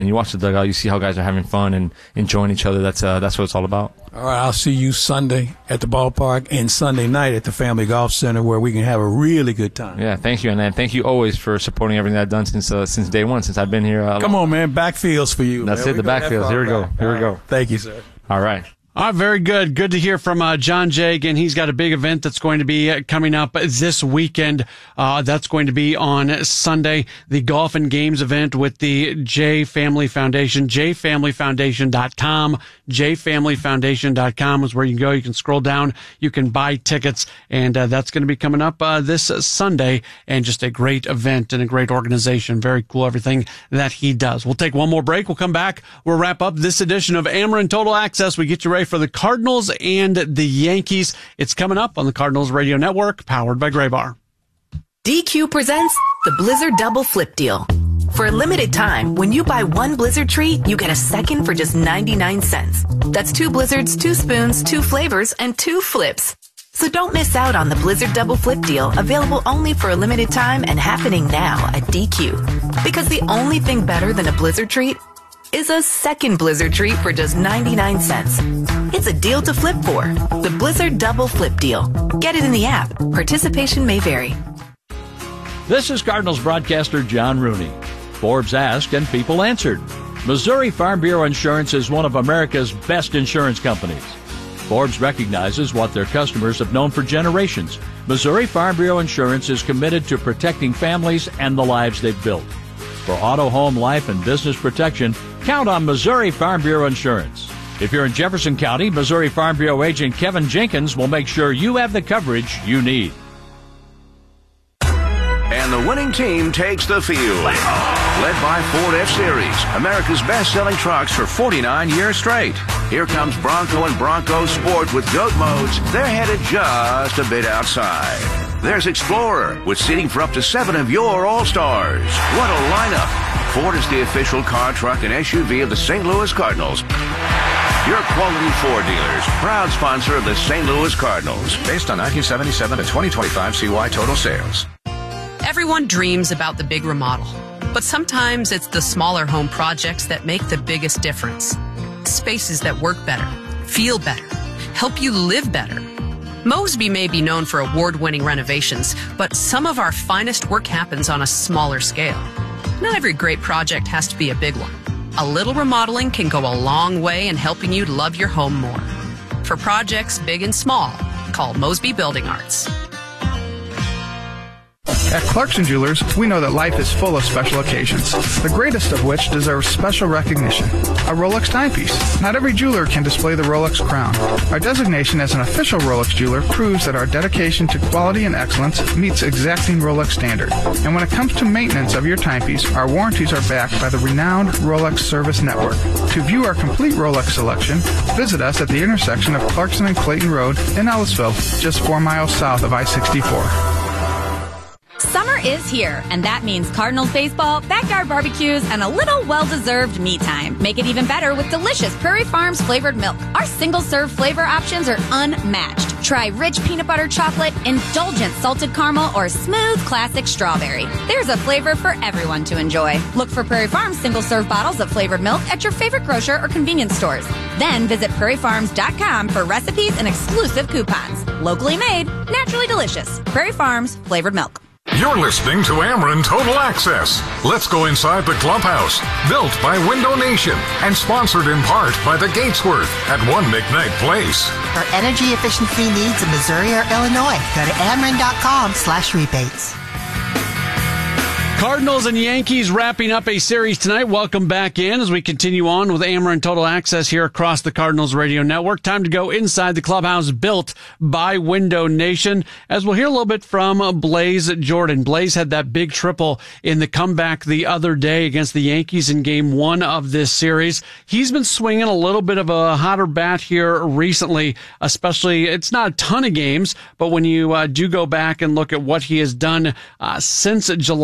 and you watch the dugout, you see how guys are having fun and enjoying each other. That's what it's all about. All right, I'll see you Sunday at the ballpark and Sunday night at the Family Golf Center where we can have a really good time. Yeah, thank you, and thank you always for supporting everything I've done since day one, since I've been here. Come on, man, backfields for you. That's man. it, the backfields. Here we go. Here we go. Thank you, sir. All right. Very good. Good to hear from John Jay. Again, he's got a big event that's going to be coming up this weekend. That's going to be on Sunday, the Golf and Games event with the Jay Family Foundation. JayFamilyFoundation.com. JayFamilyFoundation.com is where you can go. You can scroll down. You can buy tickets, and that's going to be coming up this Sunday. And just a great event and a great organization. Very cool, everything that he does. We'll take one more break. We'll come back. We'll wrap up this edition of Ameren Total Access. We get you ready for the Cardinals and the Yankees. It's coming up on the Cardinals Radio Network, powered by Graybar. DQ presents the Blizzard Double Flip Deal. For a limited time, when you buy one Blizzard treat, you get a second for just 99 cents. That's 2 Blizzards, 2 spoons, 2 flavors, and 2 flips. So don't miss out on the Blizzard Double Flip Deal, available only for a limited time and happening now at DQ. Because the only thing better than a Blizzard treat is a second Blizzard treat for just 99 cents. It's a deal to flip for. The Blizzard Double Flip Deal. Get it in the app. Participation may vary. This is Cardinals broadcaster John Rooney. Forbes asked and people answered. Missouri Farm Bureau Insurance is one of America's best insurance companies. Forbes recognizes what their customers have known for generations. Missouri Farm Bureau Insurance is committed to protecting families and the lives they've built. For auto, home, life, and business protection, count on Missouri Farm Bureau Insurance. If you're in Jefferson County, Missouri Farm Bureau agent Kevin Jenkins will make sure you have the coverage you need. And the winning team takes the field. Led by Ford F-Series, America's best-selling trucks for 49 years straight. Here comes Bronco and Bronco Sport with GOAT modes. They're headed just a bit outside. There's Explorer with seating for up to 7 of your All-Stars. What a lineup. Ford is the official car, truck, and SUV of the St. Louis Cardinals. Your quality Ford dealers, proud sponsor of the St. Louis Cardinals. Based on 1977 to 2025 CY total sales. Everyone dreams about the big remodel, but sometimes it's the smaller home projects that make the biggest difference. Spaces that work better, feel better, help you live better. Mosby may be known for award-winning renovations, but some of our finest work happens on a smaller scale. Not every great project has to be a big one. A little remodeling can go a long way in helping you love your home more. For projects big and small, call Mosby Building Arts. At Clarkson Jewelers, we know that life is full of special occasions, the greatest of which deserves special recognition. A Rolex timepiece. Not every jeweler can display the Rolex crown. Our designation as an official Rolex jeweler proves that our dedication to quality and excellence meets exacting Rolex standard. And when it comes to maintenance of your timepiece, our warranties are backed by the renowned Rolex Service Network. To view our complete Rolex selection, visit us at the intersection of Clarkson and Clayton Road in Ellisville, just 4 miles south of I-64. Summer is here, and that means Cardinals baseball, backyard barbecues, and a little well-deserved me time. Make it even better with delicious Prairie Farms flavored milk. Our single-serve flavor options are unmatched. Try rich peanut butter chocolate, indulgent salted caramel, or smooth classic strawberry. There's a flavor for everyone to enjoy. Look for Prairie Farms single-serve bottles of flavored milk at your favorite grocer or convenience stores. Then visit prairiefarms.com for recipes and exclusive coupons. Locally made, naturally delicious. Prairie Farms flavored milk. You're listening to Ameren Total Access. Let's go inside the clubhouse. Built by Window Nation and sponsored in part by the Gatesworth at 1 McKnight Place. For energy efficiency needs in Missouri or Illinois, go to Ameren.com/rebates. Cardinals and Yankees wrapping up a series tonight. Welcome back in as we continue on with Ameren Total Access here across the Cardinals Radio Network. Time to go inside the clubhouse built by Window Nation as we'll hear a little bit from Blaze Jordan. Blaze had that big triple in the comeback the other day against the Yankees in Game 1 of this series. He's been swinging a little bit of a hotter bat here recently, especially it's not a ton of games, but when you do go back and look at what he has done since July 20th,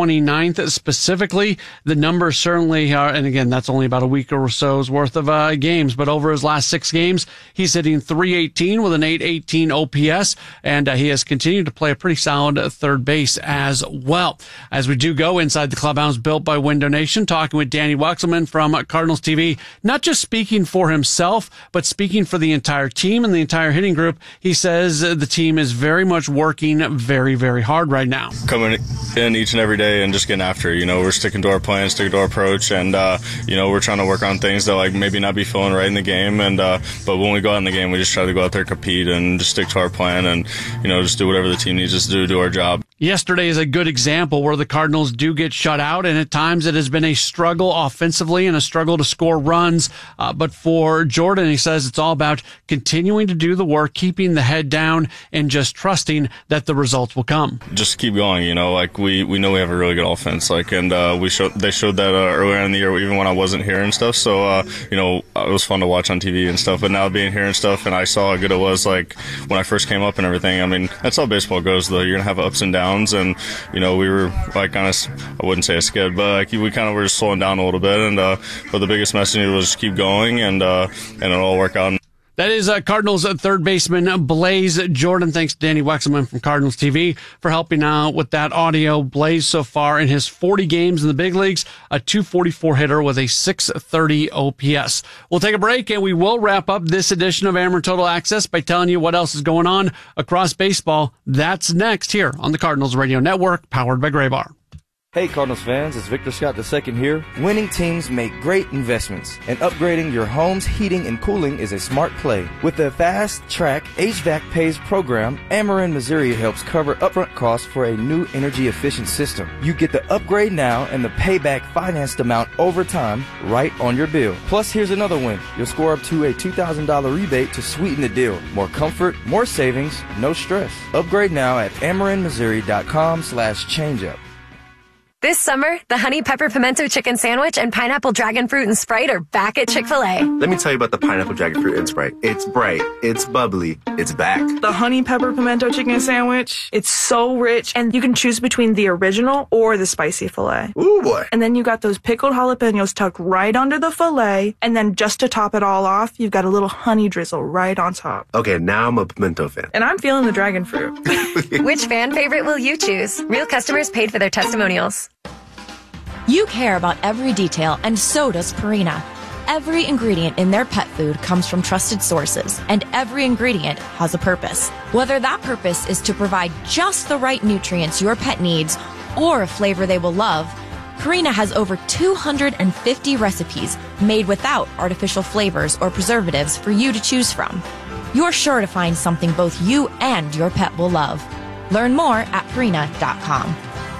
29th specifically. The numbers certainly are, and again, that's only about a week or so's worth of games, but over his last 6 games, he's hitting .318 with an .818 OPS, and he has continued to play a pretty solid third base as well. As we do go inside the clubhouse built by Window Nation, talking with Danny Wexelman from Cardinals TV, not just speaking for himself, but speaking for the entire team and the entire hitting group. He says the team is very much working very, very hard right now. Coming in each and every day and just getting after it. We're sticking to our plan, sticking to our approach, and we're trying to work on things that like maybe not be feeling right in the game, and but when we go out in the game, we just try to go out there, compete, and just stick to our plan, and just do whatever the team needs us to do our job. Yesterday is a good example where the Cardinals do get shut out, and at times it has been a struggle offensively and a struggle to score runs. But for Jordan, he says it's all about continuing to do the work, keeping the head down, and just trusting that the results will come. Just keep going, we know we have a really good offense, and they showed that earlier in the year, even when I wasn't here and stuff. So it was fun to watch on TV and stuff. But now being here and stuff, and I saw how good it was like when I first came up and everything. I mean, that's how baseball goes, though. You're gonna have ups and downs. And we were like kind of, I wouldn't say a skid, but like we kind of were just slowing down a little bit. And but the biggest message was just keep going, and it'll all work out. That is Cardinals third baseman Blaze Jordan. Thanks to Danny Wexelman from Cardinals TV for helping out with that audio. Blaze so far in his 40 games in the big leagues, a .244 hitter with a .630 OPS. We'll take a break, and we will wrap up this edition of Ameren Total Access by telling you what else is going on across baseball. That's next here on the Cardinals Radio Network, powered by Graybar. Hey Cardinals fans, it's Victor Scott II here. Winning teams make great investments, and upgrading your home's heating and cooling is a smart play. With the Fast Track HVAC Pays program, Ameren Missouri helps cover upfront costs for a new energy-efficient system. You get the upgrade now and the payback financed amount over time right on your bill. Plus, here's another win. You'll score up to a $2,000 rebate to sweeten the deal. More comfort, more savings, no stress. Upgrade now at AmerenMissouri.com/changeup. This summer, the Honey Pepper Pimento Chicken Sandwich and Pineapple Dragon Fruit and Sprite are back at Chick-fil-A. Let me tell you about the Pineapple Dragon Fruit and Sprite. It's bright, it's bubbly, it's back. The Honey Pepper Pimento Chicken Sandwich, it's so rich, and you can choose between the original or the spicy filet. Ooh, boy. And then you got those pickled jalapenos tucked right under the filet, and then just to top it all off, you've got a little honey drizzle right on top. Okay, now I'm a pimento fan. And I'm feeling the dragon fruit. Which fan favorite will you choose? Real customers paid for their testimonials. You care about every detail, and so does Purina. Every ingredient in their pet food comes from trusted sources, and every ingredient has a purpose. Whether that purpose is to provide just the right nutrients your pet needs or a flavor they will love, Purina has over 250 recipes made without artificial flavors or preservatives for you to choose from. You're sure to find something both you and your pet will love. Learn more at Purina.com.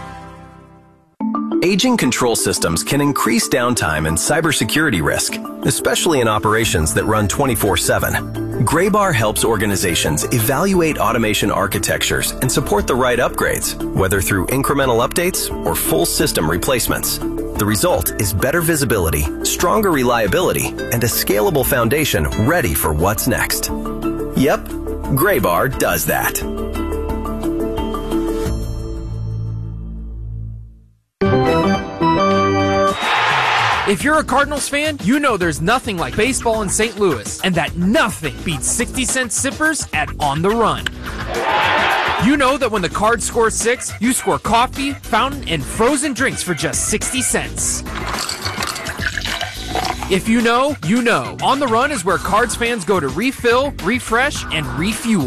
Aging control systems can increase downtime and cybersecurity risk, especially in operations that run 24/7. Graybar helps organizations evaluate automation architectures and support the right upgrades, whether through incremental updates or full system replacements. The result is better visibility, stronger reliability, and a scalable foundation ready for what's next. Yep, Graybar does that. If you're a Cardinals fan, you know there's nothing like baseball in St. Louis, and that nothing beats 60-cent sippers at On the Run. You know that when the Cards score 6, you score coffee, fountain, and frozen drinks for just 60 cents. If you know, you know. On the Run is where Cards fans go to refill, refresh, and refuel.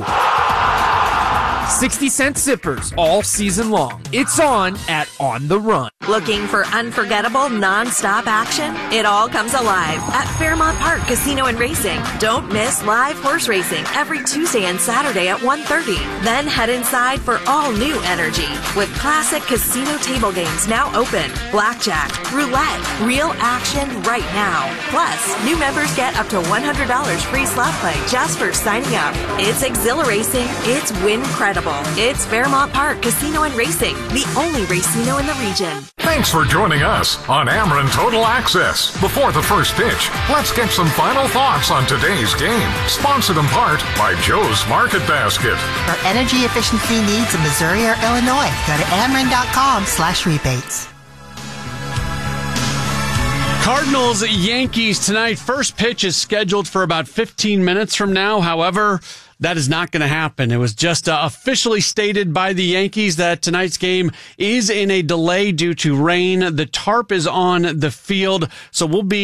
60-cent sippers all season long. It's on at On the Run. Looking for unforgettable, non-stop action? It all comes alive at Fairmont Park Casino and Racing. Don't miss live horse racing every Tuesday and Saturday at 1:30. Then head inside for all new energy with classic casino table games now open. Blackjack, roulette, real action right now. Plus, new members get up to $100 free slot play just for signing up. It's exhilarating. It's win-credible. It's Fairmont Park Casino and Racing, the only racino in the region. Thanks for joining us on Ameren Total Access. Before the first pitch, let's get some final thoughts on today's game. Sponsored in part by Joe's Market Basket. For energy efficiency needs in Missouri or Illinois, go to Ameren.com/rebates. Cardinals Yankees tonight. First pitch is scheduled for about 15 minutes from now. However, that is not going to happen. It was just officially stated by the Yankees that tonight's game is in a delay due to rain. The tarp is on the field, so we'll be